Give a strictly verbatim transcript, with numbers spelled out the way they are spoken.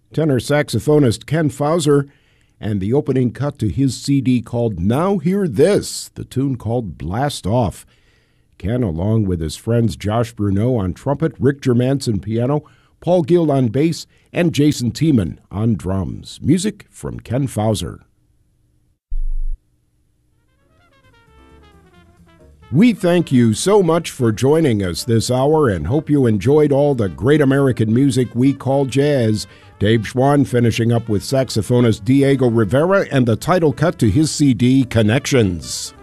tenor saxophonist Ken Fauser, and the opening cut to his C D called Now Hear This, the tune called Blast Off. Ken, along with his friends Josh Bruneau on trumpet, Rick Germanson piano, Paul Gill on bass, and Jason Tiemann on drums. Music from Ken Fauser. We thank you so much for joining us this hour and hope you enjoyed all the great American music we call jazz. Dave Schwann finishing up with saxophonist Diego Rivera and the title cut to his C D, Connections.